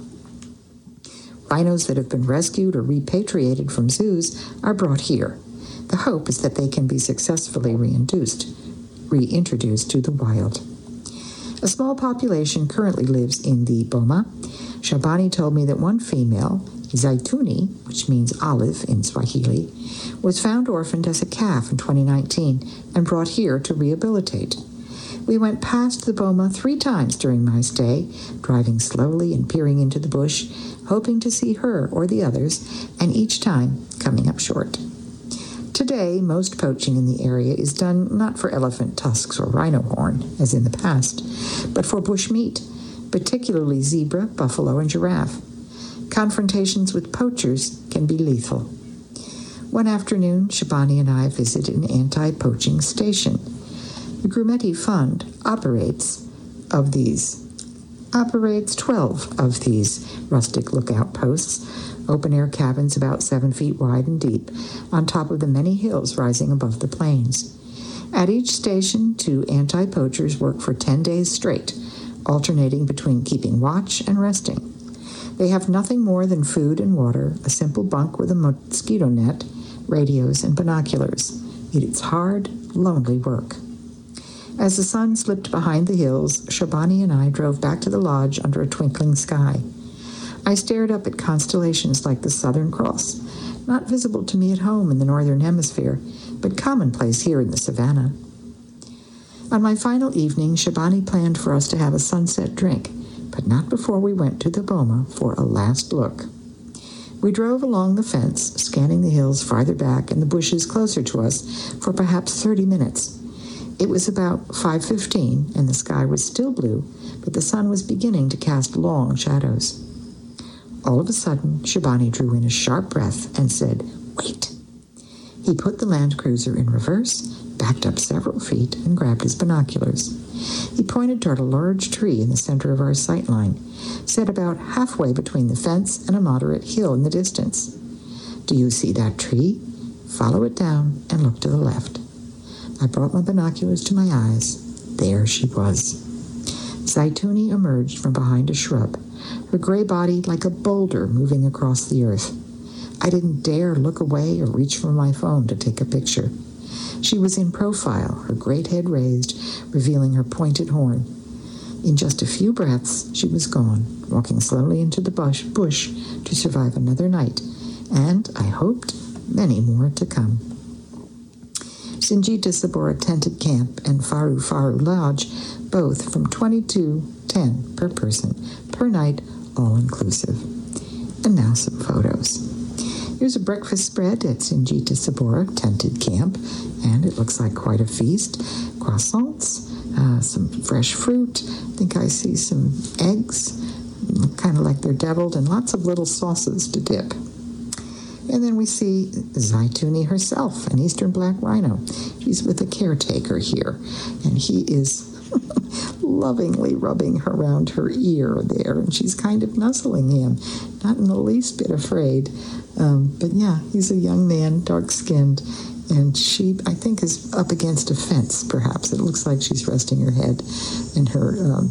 Rhinos that have been rescued or repatriated from zoos are brought here. The hope is that they can be successfully reintroduced to the wild. A small population currently lives in the boma. Shabani told me that one female, Zaituni, which means olive in Swahili, was found orphaned as a calf in 2019 and brought here to rehabilitate. We went past the boma 3 times during my stay, driving slowly and peering into the bush, hoping to see her or the others, and each time coming up short. Today, most poaching in the area is done not for elephant tusks or rhino horn, as in the past, but for bush meat, particularly zebra, buffalo, and giraffe. Confrontations with poachers can be lethal. One afternoon, Shabani and I visited an anti-poaching station. The Grumeti Fund operates 12 of these rustic lookout posts, open-air cabins about 7 feet wide and deep, on top of the many hills rising above the plains. At each station, 2 anti-poachers work for 10 days straight, alternating between keeping watch and resting. They have nothing more than food and water, a simple bunk with a mosquito net, radios, and binoculars. It's hard, lonely work. As the sun slipped behind the hills, Shabani and I drove back to the lodge under a twinkling sky. I stared up at constellations like the Southern Cross, not visible to me at home in the Northern Hemisphere, but commonplace here in the savannah. On my final evening, Shabani planned for us to have a sunset drink, but not before we went to the boma for a last look. We drove along the fence, scanning the hills farther back and the bushes closer to us for perhaps 30 minutes. It was about 5:15, and the sky was still blue, but the sun was beginning to cast long shadows. All of a sudden, Shabani drew in a sharp breath and said, "Wait." He put the Land Cruiser in reverse, backed up several feet, and grabbed his binoculars. He pointed toward a large tree in the center of our sight line, set about halfway between the fence and a moderate hill in the distance. "Do you see that tree? Follow it down and look to the left." I brought my binoculars to my eyes. There she was. Zaituni emerged from behind a shrub, her gray body like a boulder moving across the earth. I didn't dare look away or reach for my phone to take a picture. She was in profile, her great head raised, revealing her pointed horn. In just a few breaths, she was gone, walking slowly into the bush to survive another night, and, I hoped, many more to come. Sinjita Sabora Tented Camp and Faru Faru Lodge, both from $22.10 per person per night, all inclusive. And now some photos. Here's a breakfast spread at Sinjita Sabora Tented Camp, and it looks like quite a feast. Croissants, some fresh fruit. I think I see some eggs, kind of like they're deviled, and lots of little sauces to dip. And then we see Zaituni herself, an eastern black rhino. She's with a caretaker here, and he is lovingly rubbing around her ear there, and she's kind of nuzzling him, not in the least bit afraid. But yeah, he's a young man, dark-skinned, and she, I think, is up against a fence, perhaps. It looks like she's resting her head and her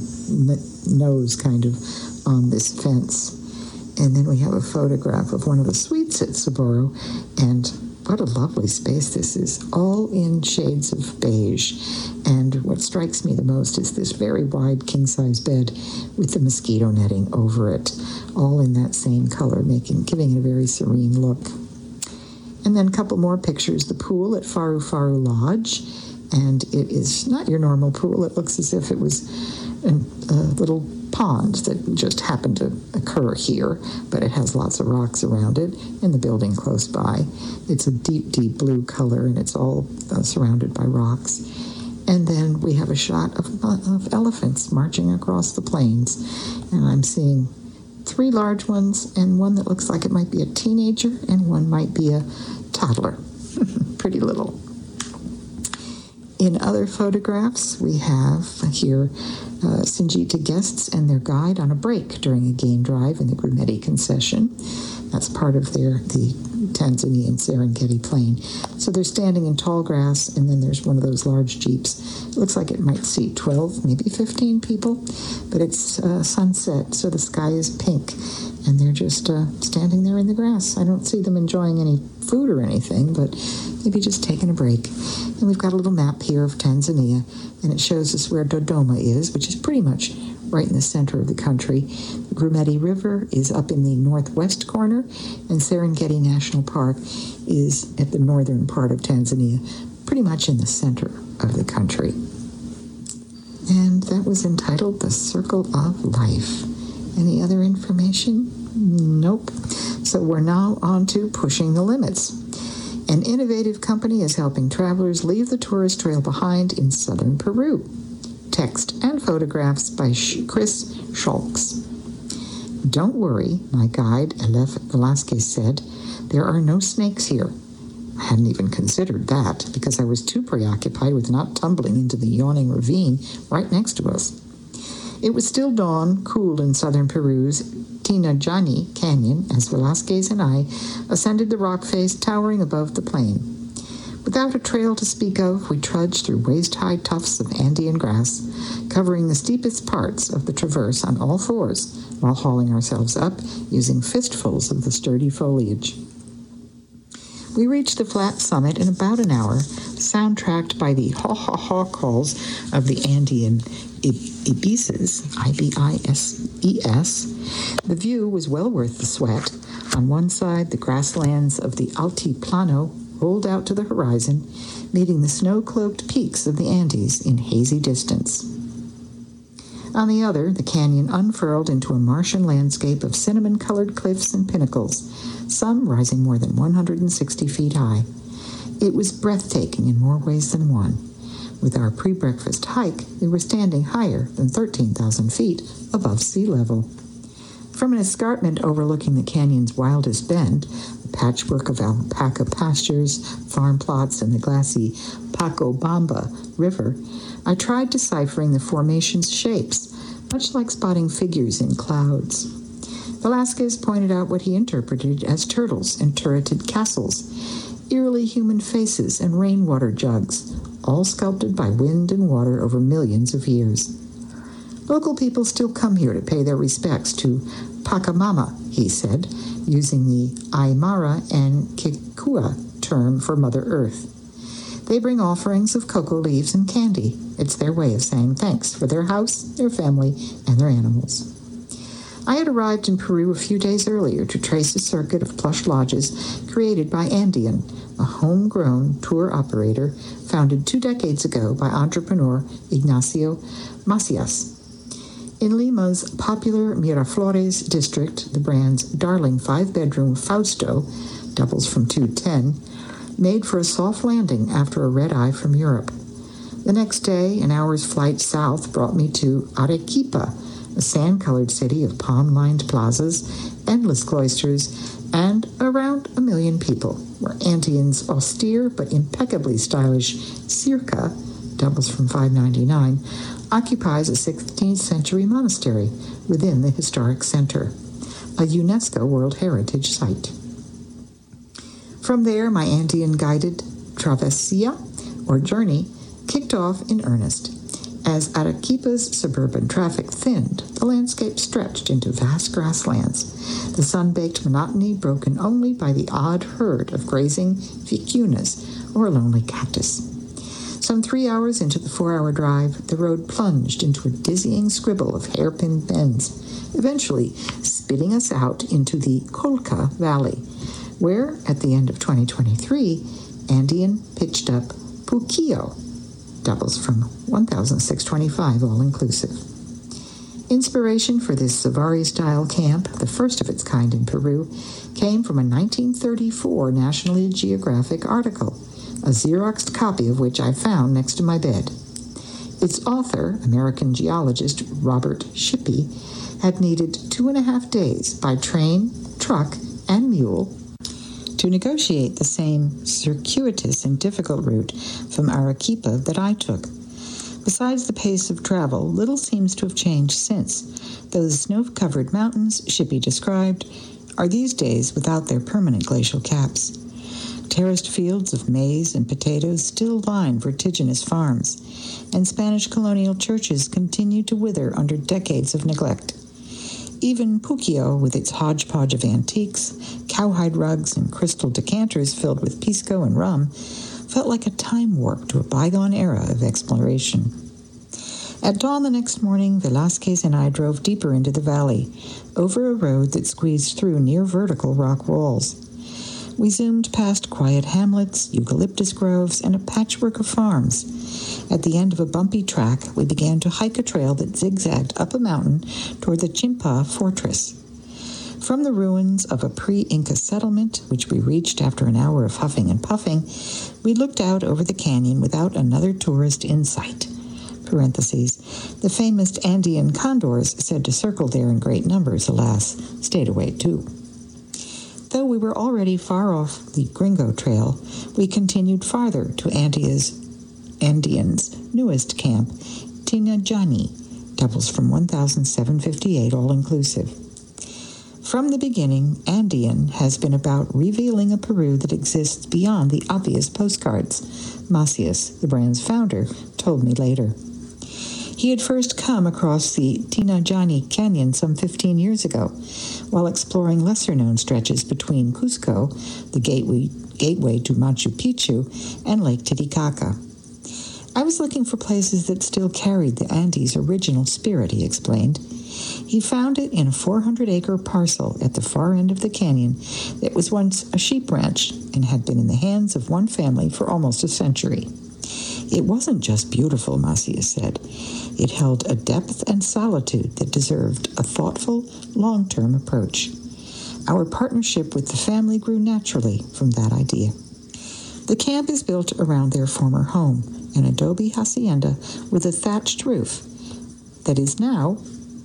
nose kind of on this fence. And then we have a photograph of one of the suites at Saboro, and what a lovely space this is, all in shades of beige. And what strikes me the most is this very wide king-size bed with the mosquito netting over it, all in that same color, giving it a very serene look. And then a couple more pictures, the pool at Faru Faru Lodge, and it is not your normal pool. It looks as if it was a little pond that just happened to occur here, but it has lots of rocks around it in the building close by. It's a deep, deep blue color, and it's all surrounded by rocks. And then we have a shot of elephants marching across the plains, and I'm seeing 3 large ones and one that looks like it might be a teenager, and one might be a toddler. Pretty little. In other photographs, we have here Sinjita guests and their guide on a break during a game drive in the Grumeti concession. That's part of the Tanzanian Serengeti Plain. So they're standing in tall grass, and then there's one of those large jeeps. It looks like it might seat 12, maybe 15 people, but it's sunset, so the sky is pink, and they're just standing there in the grass. I don't see them enjoying any food or anything, but maybe just taking a break. And we've got a little map here of Tanzania, and it shows us where Dodoma is, which is pretty much right in the center of the country. The Grumeti River is up in the northwest corner, and Serengeti National Park is at the northern part of Tanzania, pretty much in the center of the country. And that was entitled The Circle of Life. Any other information? Nope. So we're now on to Pushing the Limits. An innovative company is helping travelers leave the tourist trail behind in southern Peru. Text and photographs by Chris Schalks. "Don't worry," my guide, Elef Velasquez, said. "There are no snakes here. I hadn't even considered that because I was too preoccupied with not tumbling into the yawning ravine right next to us. It was still dawn, cool in southern Peru's Tinajani Canyon as Velasquez and I ascended the rock face towering above the plain. Without a trail to speak of, we trudged through waist-high tufts of Andean grass, covering the steepest parts of the traverse on all fours while hauling ourselves up using fistfuls of the sturdy foliage. We reached the flat summit in about an hour, soundtracked by the haw-haw-haw calls of the Andean ibises, I-B-I-S-E-S. The view was well worth the sweat. On one side, the grasslands of the Altiplano rolled out to the horizon, meeting the snow-cloaked peaks of the Andes in hazy distance. On the other, the canyon unfurled into a Martian landscape of cinnamon-colored cliffs and pinnacles, some rising more than 160 feet high. It was breathtaking in more ways than one. With our pre-breakfast hike, we were standing higher than 13,000 feet above sea level. From an escarpment overlooking the canyon's wildest bend, a patchwork of alpaca pastures, farm plots, and the glassy Pacobamba River, I tried deciphering the formation's shapes, much like spotting figures in clouds. Velasquez pointed out what he interpreted as turtles and turreted castles, eerily human faces and rainwater jugs, all sculpted by wind and water over millions of years. Local people still come here to pay their respects to Pachamama, he said, using the Aymara and Kikua term for Mother Earth. They bring offerings of cocoa leaves and candy. It's their way of saying thanks for their house, their family, and their animals. I had arrived in Peru a few days earlier to trace a circuit of plush lodges created by Andean, a homegrown tour operator founded 2 decades ago by entrepreneur Ignacio Macias. In Lima's popular Miraflores district, the brand's darling 5-bedroom Fausto, doubles from 210, made for a soft landing after a red-eye from Europe. The next day, an hour's flight south brought me to Arequipa, a sand-colored city of palm-lined plazas, endless cloisters, and around 1 million people, where Andean's austere but impeccably stylish Circa, doubles from 599, occupies a 16th century monastery within the historic center, a UNESCO World Heritage Site. From there, my Andean-guided travesía, or journey, kicked off in earnest. As Arequipa's suburban traffic thinned, the landscape stretched into vast grasslands, the sun-baked monotony broken only by the odd herd of grazing vicuñas or a lonely cactus. Some 3 hours into the 4-hour drive, the road plunged into a dizzying scribble of hairpin bends, eventually spitting us out into the Colca Valley, where, at the end of 2023, Andean pitched up Puquio, doubles from 1,625 all-inclusive. Inspiration for this safari-style camp, the first of its kind in Peru, came from a 1934 National Geographic article, a Xeroxed copy of which I found next to my bed. Its author, American geologist Robert Shippey, had needed 2.5 days by train, truck, and mule to negotiate the same circuitous and difficult route from Arequipa that I took. Besides the pace of travel, little seems to have changed since. Those snow-covered mountains Shippey described are these days without their permanent glacial caps. Terraced fields of maize and potatoes still line vertiginous farms, and Spanish colonial churches continue to wither under decades of neglect. Even Puquio, with its hodgepodge of antiques, cowhide rugs, and crystal decanters filled with pisco and rum, felt like a time warp to a bygone era of exploration. At dawn the next morning, Velasquez and I drove deeper into the valley, over a road that squeezed through near-vertical rock walls. We zoomed past quiet hamlets, eucalyptus groves, and a patchwork of farms. At the end of a bumpy track, we began to hike a trail that zigzagged up a mountain toward the Chimpa Fortress. From the ruins of a pre-Inca settlement, which we reached after an hour of huffing and puffing, we looked out over the canyon without another tourist in sight. Parentheses. The famous Andean condors, said to circle there in great numbers, alas, stayed away too. Though we were already far off the Gringo Trail, we continued farther to Andian's newest camp, Tinajani, doubles from 1,758 all-inclusive. From the beginning, Andian has been about revealing a Peru that exists beyond the obvious postcards, Macias, the brand's founder, told me later. He had first come across the Tinajani Canyon some 15 years ago, while exploring lesser-known stretches between Cusco, the gateway to Machu Picchu, and Lake Titicaca. I was looking for places that still carried the Andes' original spirit, he explained. He found it in a 400-acre parcel at the far end of the canyon that was once a sheep ranch and had been in the hands of one family for almost a century. It wasn't just beautiful, Macias said. It held a depth and solitude that deserved a thoughtful, long-term approach. Our partnership with the family grew naturally from that idea. The camp is built around their former home, an adobe hacienda with a thatched roof that is now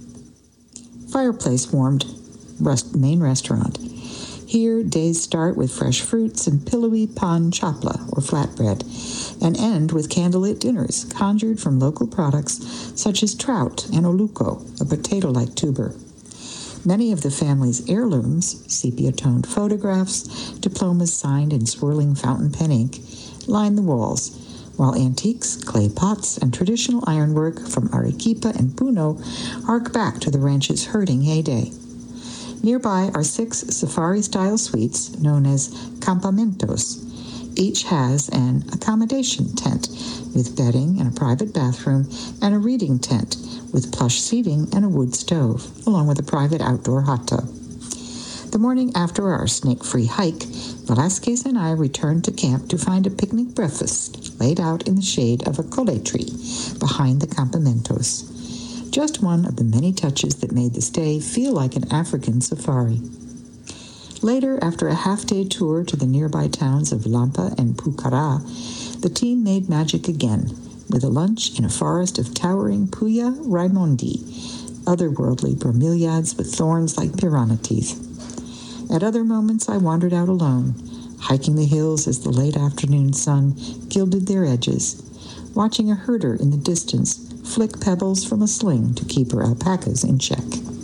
fireplace-warmed main restaurant. Here, days start with fresh fruits and pillowy pan chapla, or flatbread, and end with candlelit dinners conjured from local products such as trout and oluco, a potato-like tuber. Many of the family's heirlooms, sepia-toned photographs, diplomas signed in swirling fountain pen ink, line the walls, while antiques, clay pots, and traditional ironwork from Arequipa and Puno hark back to the ranch's herding heyday. Nearby are 6 safari-style suites known as campamentos. Each has an accommodation tent with bedding and a private bathroom and a reading tent with plush seating and a wood stove, along with a private outdoor hot tub. The morning after our snake-free hike, Velasquez and I returned to camp to find a picnic breakfast laid out in the shade of a cole tree behind the campamentos. Just one of the many touches that made the stay feel like an African safari. Later, after a half-day tour to the nearby towns of Lampa and Pucará, the team made magic again with a lunch in a forest of towering Puya Raimondi, otherworldly bromeliads with thorns like piranha teeth. At other moments, I wandered out alone, hiking the hills as the late afternoon sun gilded their edges, watching a herder in the distance flick pebbles from a sling to keep her alpacas in check.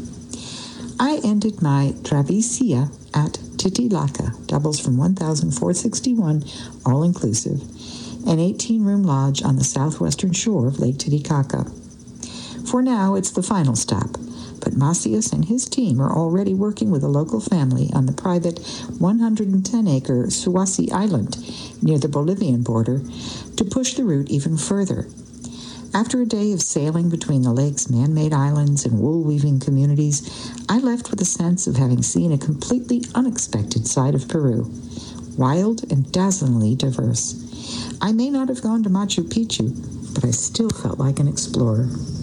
I ended my travesía at Titicaca, doubles from 1,461, all-inclusive, an 18-room lodge on the southwestern shore of Lake Titicaca. For now, it's the final stop, but Macias and his team are already working with a local family on the private 110-acre Suwasi Island near the Bolivian border to push the route even further. After a day of sailing between the lake's man-made islands and wool-weaving communities, I left with a sense of having seen a completely unexpected side of Peru, wild and dazzlingly diverse. I may not have gone to Machu Picchu, but I still felt like an explorer.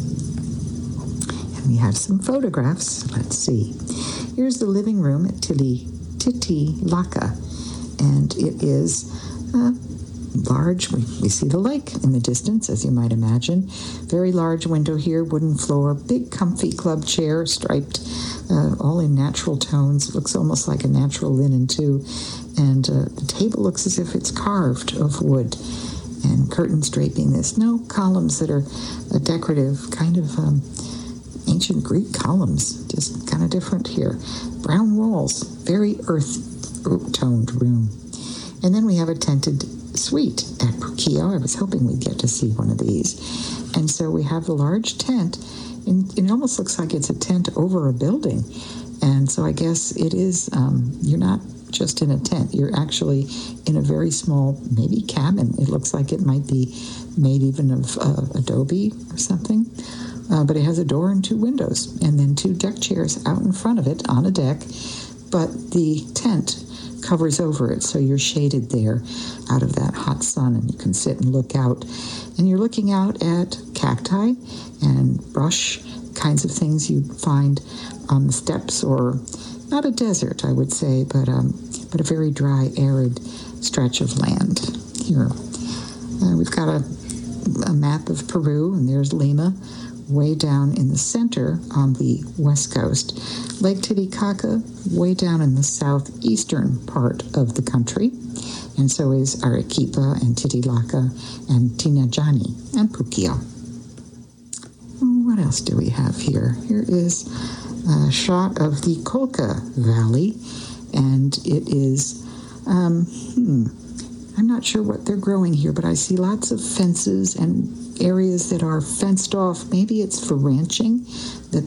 And we have some photographs. Let's see. Here's the living room at Titicaca, and it is large. We see the lake in the distance, as you might imagine. Very large window here, wooden floor, big comfy club chair, striped, all in natural tones. Looks almost like a natural linen too. And the table looks as if it's carved of wood, and curtains draping this. No columns that are decorative, kind of ancient Greek columns, just kind of different here. Brown walls, very earth-toned room. And then we have a tented suite at Puquio. I was hoping we'd get to see one of these. And so we have the large tent, and it almost looks like it's a tent over a building. And so I guess it is, you're not just in a tent, you're actually in a very small, maybe cabin. It looks like it might be made even of adobe or something. But it has a door and 2 windows, and then 2 deck chairs out in front of it on a deck. But the tent covers over it, so you're shaded there out of that hot sun, and you can sit and look out. And you're looking out at cacti and brush, kinds of things you'd find on the steppes, or not a desert, I would say, but a very dry, arid stretch of land here. We've got a map of Peru, and there's Lima, way down in the center on the west coast. Lake Titicaca, way down in the southeastern part of the country. And so is Arequipa and Titilaca and Tinajani and Puquio. What else do we have here? Here is a shot of the Colca Valley, and it is, I'm not sure what they're growing here, but I see lots of fences and areas that are fenced off. Maybe it's for ranching, that